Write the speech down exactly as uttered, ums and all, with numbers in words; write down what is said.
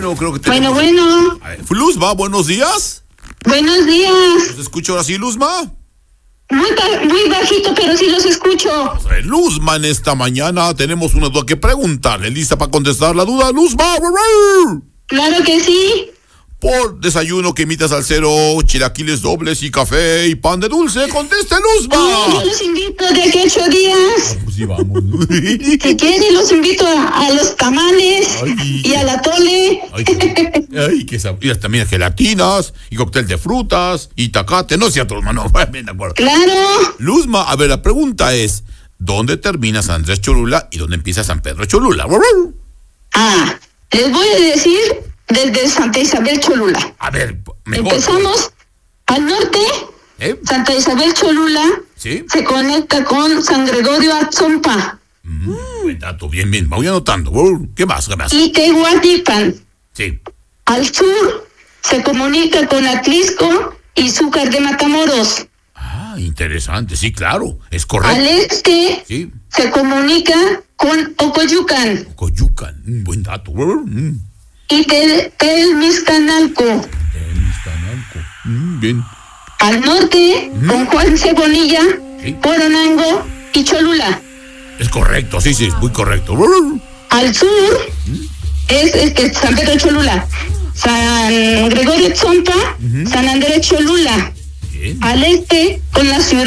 Bueno, creo que Bueno, tenemos... bueno. Luzma, buenos días. Buenos días. ¿Los escucho ahora sí, Luzma? Muy, ba- muy bajito, pero sí los escucho. Vamos a ver, Luzma, en esta mañana tenemos una duda que preguntarle. ¿Lista para contestar la duda, Luzma? Claro que sí. Por desayuno que imitas al cero, chilaquiles dobles y café y pan de dulce, conteste, Luzma. Ah, yo los invito de aquí a ocho días. Pues sí, vamos. Si quieren, los invito a, a los tamales. Ay. Y a la tole. Ay, qué, ay, qué sab- y también gelatinas, y cóctel de frutas, y tacate, no sea tu hermano, bien de acuerdo. Claro. Luzma, a ver, la pregunta es, ¿dónde termina San Andrés Cholula y dónde empieza San Pedro Cholula? Ah, les voy a decir desde Santa Isabel Cholula. A ver, mejor. Empezamos al norte. ¿Eh? Santa Isabel Cholula ¿Sí? se conecta con San Gregorio Atzompa Mm, buen dato, bien, bien, voy anotando. ¿Qué más, qué más? y Tehuatipan. Sí. Al sur se comunica con Atlisco y Zúcar de Matamoros. Ah, interesante, sí, claro, es Al correcto. este Sí, se comunica con Ocoyucan Coyucan, un buen dato. Mm, y Tel- Telmiscanalco. Temiscanalco, mm, bien. Al norte con Juan Cebonilla, Sí. Poronango y Cholula. Es correcto, sí, sí, es muy correcto. Al sur es este, San Pedro Cholula, San Gregorio Tzompa, San Andrés Cholula. Bien. Al este con la ciudad